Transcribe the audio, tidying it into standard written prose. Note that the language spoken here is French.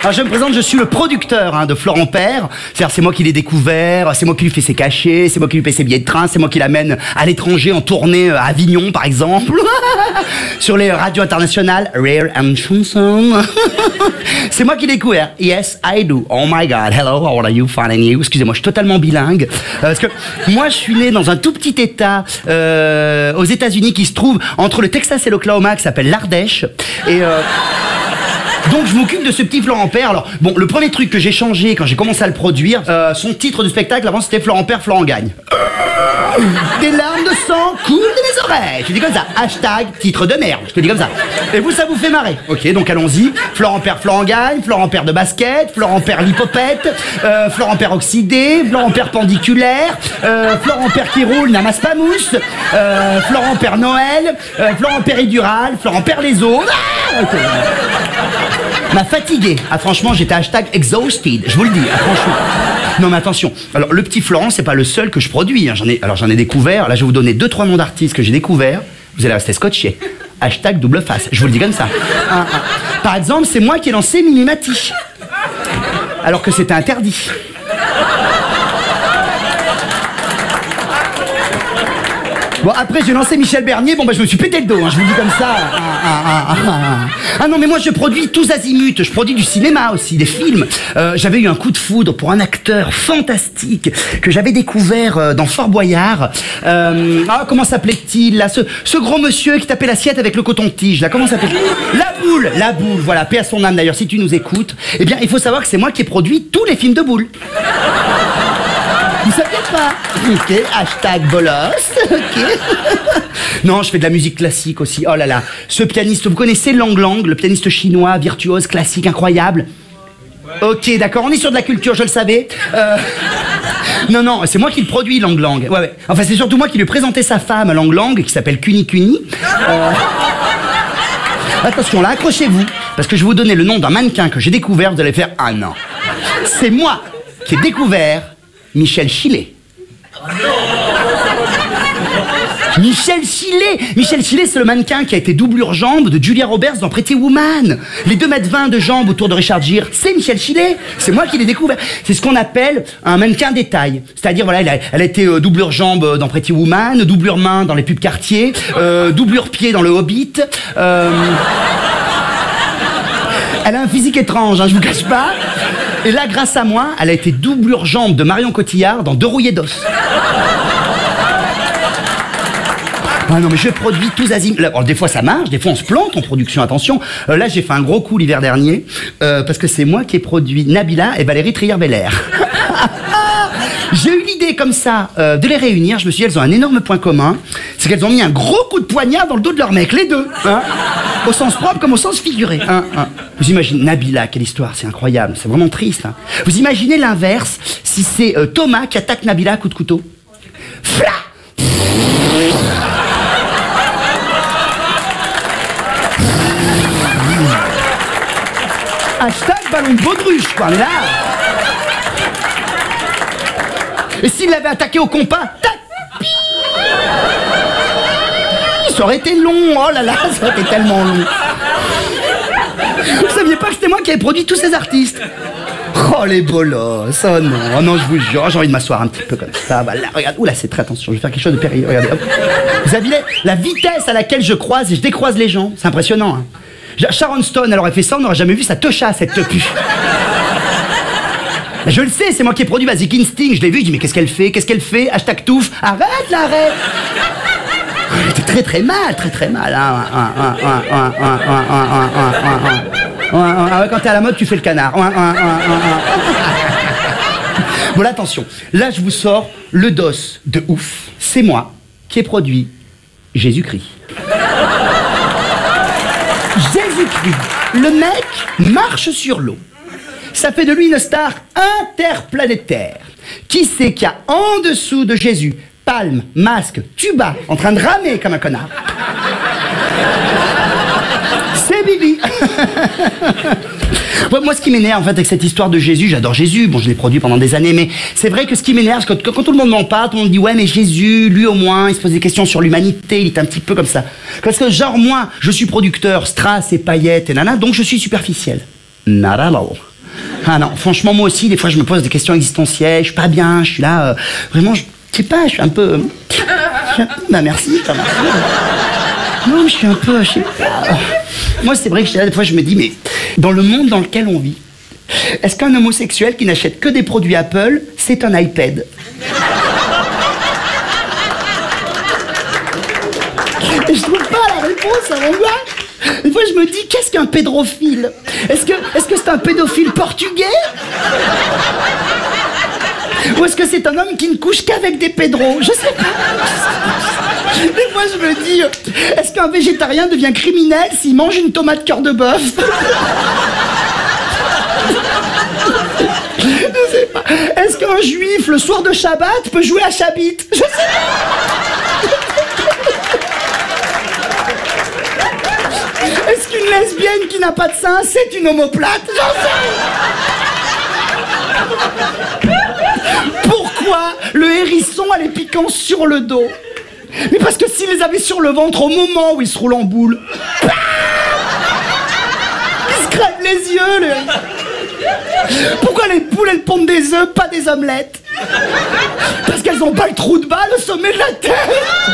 Alors je me présente, je suis le producteur de Florent Père. C'est-à-dire c'est moi qui l'ai découvert, c'est moi qui lui fais ses cachets, c'est moi qui lui paye ses billets de train, c'est moi qui l'amène à l'étranger en tournée à Avignon par exemple, sur les radios internationales, Rare and Chanson. C'est moi qui l'ai découvert. Yes, I do. Oh my God, hello, how are you, fine and you? Excusez-moi, je suis totalement bilingue. Parce que moi, je suis né dans un tout petit état aux États-Unis qui se trouve entre le Texas et l'Oklahoma, qui s'appelle l'Ardèche. Et donc je m'occupe de ce petit Florent Père. Alors bon, le premier truc que j'ai changé quand j'ai commencé à le produire, son titre de spectacle avant c'était Florent Père, Florent gagne. Des larmes de sang coulent de mes oreilles. Je dis comme ça, hashtag titre de merde. Je te dis comme ça. Et vous, ça vous fait marrer. Ok, donc allons-y. Florent Père, Florent gagne, Florent Père de basket, Florent Père l'hypopète, Florent Père oxydé, Florent Père pendiculaire, Florent Père qui roule n'amasse pas mousse, Florent Père Noël, Florent Péridural, Florent Père les os. Ah, okay. M'a fatigué. Ah franchement, j'étais hashtag exhausted. Je vous le dis, franchement. Non mais attention. Alors le petit Florent, c'est pas le seul que je produis. J'en ai découvert. Là, je vais vous donner 2-3 noms d'artistes que j'ai découverts. Vous allez rester scotché. Hashtag double face. Je vous le dis comme ça. Par exemple, c'est moi qui ai lancé Mimimati. Alors que c'était interdit. Bon, après, j'ai lancé Michel Bernier. Bon, bah, je me suis pété le dos, je vous le dis comme ça. Ah non, mais moi, je produis tous azimuts. Je produis du cinéma aussi, des films. J'avais eu un coup de foudre pour un acteur fantastique que j'avais découvert dans Fort Boyard. Comment s'appelait-il, là, ce gros monsieur qui tapait l'assiette avec le coton-tige, là, comment s'appelait-il? La Boule, voilà, paix à son âme d'ailleurs, si tu nous écoutes. Eh bien, il faut savoir que c'est moi qui ai produit tous les films de Boule. Vous saviez pas? Ok, hashtag bolos. Ok. Non, je fais de la musique classique aussi. Oh là là. Ce pianiste, vous connaissez Lang Lang, le pianiste chinois, virtuose, classique, incroyable? Ok, d'accord, on est sur de la culture, je le savais. Non, c'est moi qui le produis, Lang Lang. Ouais. Enfin, c'est surtout moi qui lui ai présenté sa femme, Lang Lang, qui s'appelle Kuni Kuni. Attention, là, accrochez-vous, parce que je vais vous donner le nom d'un mannequin que j'ai découvert, vous allez faire « Ah non ». C'est moi qui ai découvert Michel Chilet. Michel Chilet, c'est le mannequin qui a été doublure jambe de Julia Roberts dans Pretty Woman. Les 2,20 m de jambes autour de Richard Gere, c'est Michel Chilet. C'est moi qui l'ai découvert. C'est ce qu'on appelle un mannequin détail. C'est-à-dire, voilà, elle a été doublure jambe dans Pretty Woman, doublure main dans les pubs Cartier, doublure pied dans le Hobbit. Elle a un physique étrange, je vous cache pas. Et là, grâce à moi, elle a été doublure jambe de Marion Cotillard dans Deux rouillés d'os. Ah non, mais je produis tous azimuts. Alors, des fois ça marche, des fois on se plante en production, attention. Là, j'ai fait un gros coup l'hiver dernier, parce que c'est moi qui ai produit Nabila et Valérie Trierweiler. J'ai eu l'idée comme ça de les réunir. Je me suis dit, elles ont un énorme point commun, c'est qu'elles ont mis un gros coup de poignard dans le dos de leur mec, les deux. Au sens propre comme au sens figuré. Vous imaginez Nabila, quelle histoire, c'est incroyable, c'est vraiment triste. Vous imaginez l'inverse, si c'est Thomas qui attaque Nabila à coup de couteau. Fla. Hashtag ballon de baudruche, quoi, mais là. Et s'il l'avait attaqué au compas, tac, ça aurait été long, oh là là, ça aurait été tellement long. Vous saviez pas que c'était moi qui avais produit tous ces artistes? Oh les bolosses, oh non, je vous jure, j'ai envie de m'asseoir un petit peu comme ça, voilà, regarde, oula, c'est très attention, je vais faire quelque chose de périlleux, regardez, hop. Vous avez la vitesse à laquelle je croise et je décroise les gens, c'est impressionnant, Sharon Stone, elle aurait fait ça, on n'aurait jamais vu sa techa, cette tepu. Je le sais, c'est moi qui ai produit Basic Instinct, je l'ai vu, je dis mais qu'est-ce qu'elle fait, hashtag touffe, arrête là, arrête. Elle était très très mal, quand t'es à la mode, tu fais le canard. Bon là, attention, là je vous sors le dos de ouf, c'est moi qui ai produit Jésus-Christ. Jésus-Christ, le mec marche sur l'eau. Ça fait de lui une star interplanétaire. Qui c'est qu'il y a en dessous de Jésus? Palme, masque, tuba, en train de ramer comme un connard. C'est Bibi. Ouais, moi, ce qui m'énerve, en fait, avec cette histoire de Jésus, j'adore Jésus, bon, je l'ai produit pendant des années, mais c'est vrai que ce qui m'énerve, c'est que quand tout le monde m'en parle, tout le monde dit, ouais, mais Jésus, lui au moins, il se pose des questions sur l'humanité, il est un petit peu comme ça. Parce que, genre, moi, je suis producteur, strass et paillettes et nana, donc je suis superficiel. Not at all. Ah non, franchement, moi aussi, des fois, je me pose des questions existentielles, je suis pas bien, je suis là, vraiment, je sais pas, je suis un peu... Bah merci, je te remercie. Non, je suis un peu, je sais pas... Moi, c'est vrai que des fois, je me dis, mais dans le monde dans lequel on vit, est-ce qu'un homosexuel qui n'achète que des produits Apple, c'est un iPad? Et je trouve pas la réponse à mon gars. Des fois, je me dis, qu'est-ce qu'un pédophile? Est-ce que c'est un pédophile portugais? Ou est-ce que c'est un homme qui ne couche qu'avec des pédros? Je sais pas. Des fois, je me dis, est-ce qu'un végétarien devient criminel s'il mange une tomate cœur de bœuf? Je sais pas. Est-ce qu'un juif, le soir de Shabbat, peut jouer à Chabit? Je sais pas. Est-ce qu'une lesbienne qui n'a pas de sein, c'est une omoplate? J'en sais rien. Pourquoi le hérisson a les piquants sur le dos? Mais parce que s'il les avait sur le ventre au moment où il se roule en boule, il se crève les yeux, le hérisson. Pourquoi les poules, elles pondent des œufs, pas des omelettes? Parce qu'elles ont pas le trou de balle au sommet de la tête.